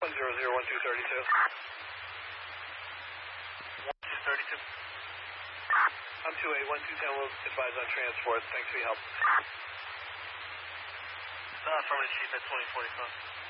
1232. 1232. I'm 2-8, 1210 will advise on transport. Thanks for your help. Affirmative, Chief at 2045.